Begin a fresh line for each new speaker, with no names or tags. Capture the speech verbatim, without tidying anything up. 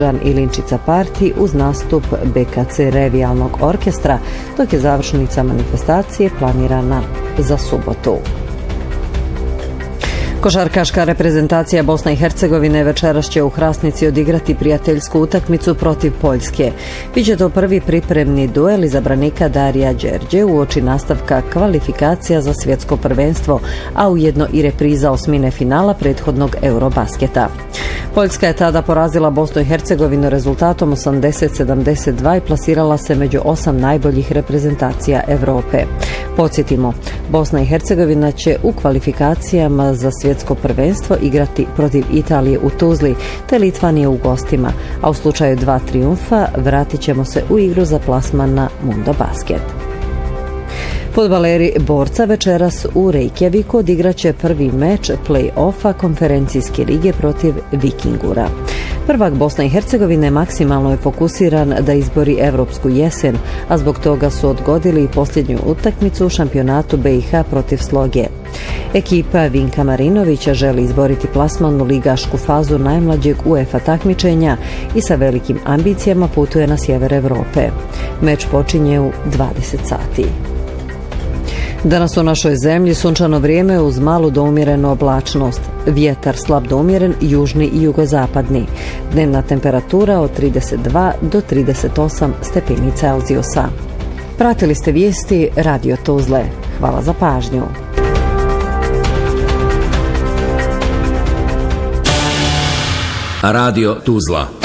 Ilinčica Party uz nastup B K C Revijalnog orkestra, dok je završnica manifestacije planirana za subotu. Košarkaška reprezentacija Bosne i Hercegovine večeras će u Hrasnici odigrati prijateljsku utakmicu protiv Poljske. Biće to prvi pripremni duel izabranika Darija Đerđe uoči nastavka kvalifikacija za svjetsko prvenstvo, a ujedno i repriza osmine finala prethodnog Eurobasketa. Poljska je tada porazila Bosnu i Hercegovinu rezultatom osamdeset sedamdeset dva i plasirala se među osam najboljih reprezentacija Europe. Podsjetimo, Bosna i Hercegovina će u kvalifikacijama za svjetsko prvenstvo igrati protiv Italije u Tuzli te Litvanije u gostima, a u slučaju dva trijumfa vratit ćemo se u igru za plasman na Mundo Basket. Fudbaleri Borca večeras u Reykjaviku odigraće prvi meč play-offa konferencijske lige protiv Vikingura. Prvak Bosne i Hercegovine maksimalno je fokusiran da izbori evropsku jesen, a zbog toga su odgodili posljednju utakmicu u šampionatu B i H protiv Sloge. Ekipa Vinka Marinovića želi izboriti plasman u ligašku fazu najmlađeg UEFA takmičenja i sa velikim ambicijama putuje na sjever Europe. Meč počinje u dvadeset sati. Danas u našoj zemlji sunčano vrijeme uz malu do umjerenu oblačnost. Vjetar slab do umjeren, južni i jugozapadni. Dnevna temperatura od trideset dva do trideset osam stepeni Celzijusa. Pratili ste vijesti Radio Tuzle. Hvala za pažnju.
Radio Tuzla.